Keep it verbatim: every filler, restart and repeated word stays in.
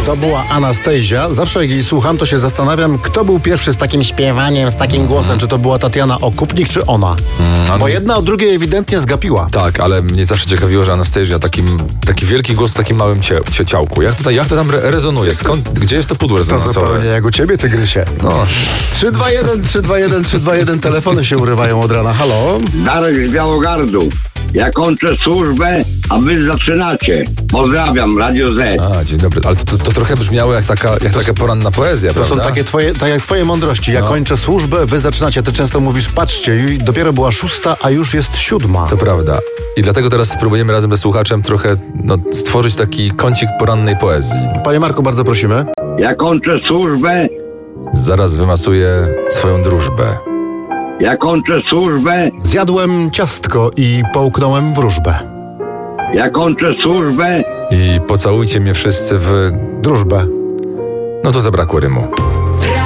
To była Anastazja. Zawsze jak jej słucham, to się zastanawiam, kto był pierwszy z takim śpiewaniem, z takim głosem. Czy to była Tatiana Okupnik, czy ona? Mm, Bo jedna od drugiej ewidentnie zgapiła. Tak, ale mnie zawsze ciekawiło, że Anastazja, takim, taki wielki głos w takim małym cie, cie, ciałku. Jak to, jak to tam re- rezonuje? Skąd, gdzie jest to pudło To rezonansowe? zupełnie jak u ciebie, tygrysie. No. trzy dwa jeden, trzy dwa jeden, trzy dwa jeden. Telefony się urywają od rana. Halo? Darek z Białogardu. Ja kończę służbę, a wy zaczynacie. Pozdrawiam, Radio Z. A, dzień dobry. Ale to, to, to trochę brzmiało jak taka, jak taka poranna poezja, To prawda? są takie twoje, tak jak twoje mądrości. Ja No. kończę służbę, wy zaczynacie. Ty często mówisz, patrzcie, i dopiero była szósta, a już jest siódma. To prawda. I dlatego teraz spróbujemy razem ze słuchaczem trochę no, stworzyć taki kącik porannej poezji. Panie Marku, bardzo prosimy. Ja kończę służbę, Zaraz wymasuję swoją drużbę. ja kończę służbę, Zjadłem ciastko i połknąłem wróżbę. ja kończę służbę. I pocałujcie mnie wszyscy w... Drużbę. No to zabrakło rymu.